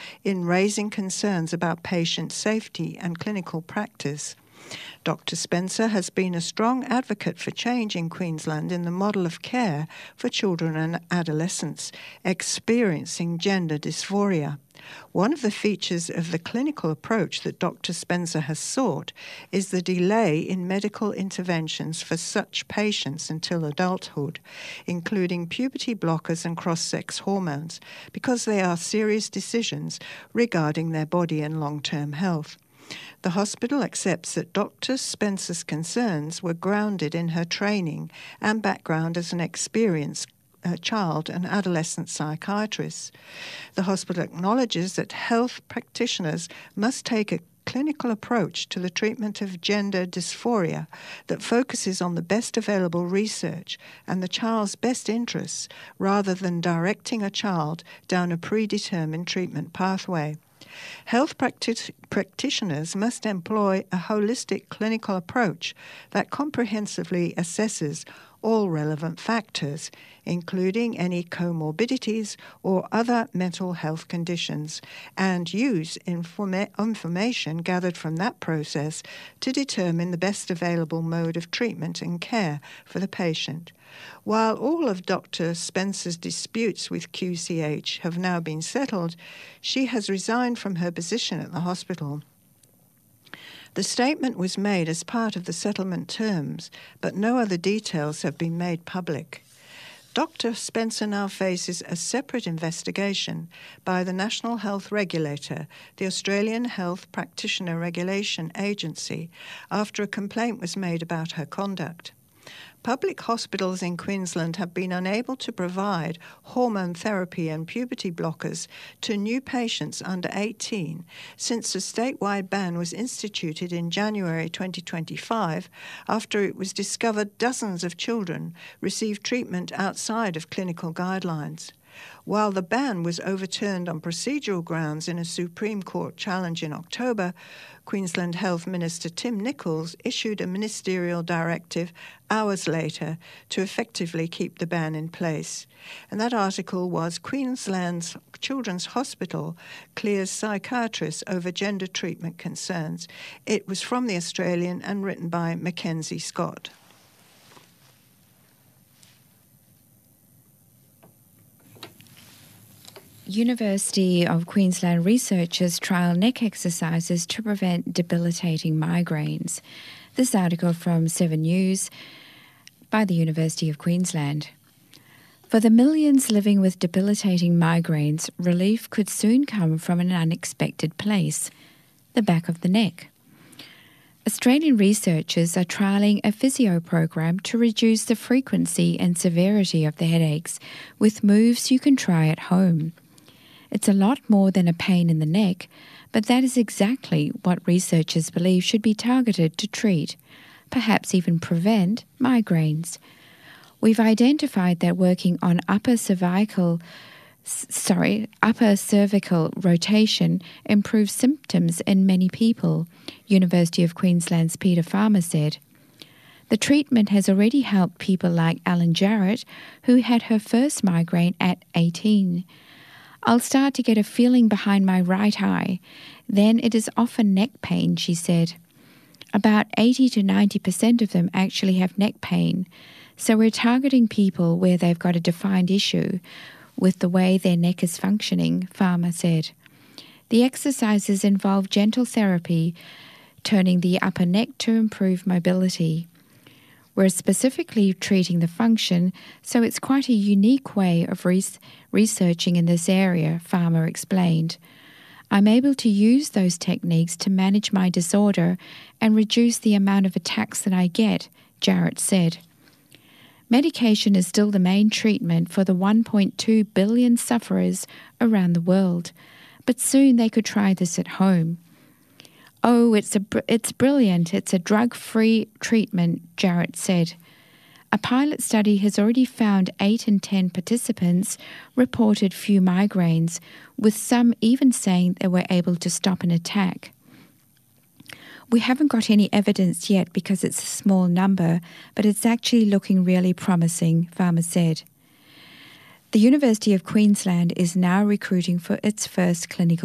in raising concerns about patient safety and clinical practice. Dr. Spencer has been a strong advocate for change in Queensland in the model of care for children and adolescents experiencing gender dysphoria. One of the features of the clinical approach that Dr. Spencer has sought is the delay in medical interventions for such patients until adulthood, including puberty blockers and cross-sex hormones, because they are serious decisions regarding their body and long-term health. The hospital accepts that Dr. Spencer's concerns were grounded in her training and background as an experienced child and adolescent psychiatrist. The hospital acknowledges that health practitioners must take a clinical approach to the treatment of gender dysphoria that focuses on the best available research and the child's best interests rather than directing a child down a predetermined treatment pathway. Health practitioners must employ a holistic clinical approach that comprehensively assesses all relevant factors, including any comorbidities or other mental health conditions, and use information gathered from that process to determine the best available mode of treatment and care for the patient. While all of Dr. Spencer's disputes with QCH have now been settled, she has resigned from her position at the hospital. The statement was made as part of the settlement terms, but no other details have been made public. Dr. Spencer now faces a separate investigation by the National Health Regulator, the Australian Health Practitioner Regulation Agency, after a complaint was made about her conduct. Public hospitals in Queensland have been unable to provide hormone therapy and puberty blockers to new patients under 18 since a statewide ban was instituted in January 2025 after it was discovered dozens of children received treatment outside of clinical guidelines. While the ban was overturned on procedural grounds in a Supreme Court challenge in October, Queensland Health Minister Tim Nicholls issued a ministerial directive hours later to effectively keep the ban in place. And that article was Queensland's Children's Hospital clears psychiatrists over gender treatment concerns. It was from The Australian and written by Mackenzie Scott. University of Queensland researchers trial neck exercises to prevent debilitating migraines. This article from 7 News by the University of Queensland. For the millions living with debilitating migraines, relief could soon come from an unexpected place, the back of the neck. Australian researchers are trialling a physio program to reduce the frequency and severity of the headaches with moves you can try at home. It's a lot more than a pain in the neck, but that is exactly what researchers believe should be targeted to treat, perhaps even prevent, migraines. We've identified that working on upper cervical rotation improves symptoms in many people, University of Queensland's Peter Farmer said. The treatment has already helped people like Alan Jarrett, who had her first migraine at 18. I'll start to get a feeling behind my right eye. Then it is often neck pain, she said. About 80 to 90% of them actually have neck pain, so we're targeting people where they've got a defined issue with the way their neck is functioning, Farmer said. The exercises involve gentle therapy, turning the upper neck to improve mobility. We're specifically treating the function, so it's quite a unique way of researching in this area, Farmer explained. I'm able to use those techniques to manage my disorder and reduce the amount of attacks that I get, Jarrett said. Medication is still the main treatment for the 1.2 billion sufferers around the world, but soon they could try this at home. Oh, it's brilliant. It's a drug-free treatment, Jarrett said. A pilot study has already found 8 in 10 participants reported few migraines, with some even saying they were able to stop an attack. We haven't got any evidence yet because it's a small number, but it's actually looking really promising, Farmer said. The University of Queensland is now recruiting for its first clinical